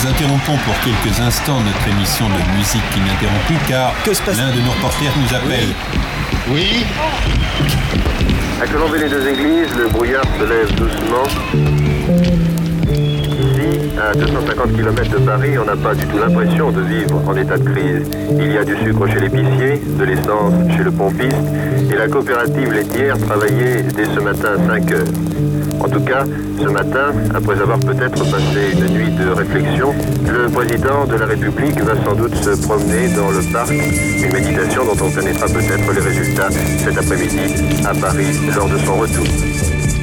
Nous interrompons pour quelques instants notre émission de musique ininterrompue car l'un de nos reporters nous appelle. Oui. À Colombey les deux églises, le brouillard se lève doucement. Ici, à 250 km de Paris, on n'a pas du tout l'impression de vivre en état de crise. Il y a du sucre chez l'épicier, de l'essence chez le pompiste, et la coopérative laitière travaillait dès ce matin à 5 heures. En tout cas, ce matin, après avoir peut-être passé une nuit de réflexion, le président de la République va sans doute se promener dans le parc, une méditation dont on connaîtra peut-être les résultats cet après-midi à Paris lors de son retour.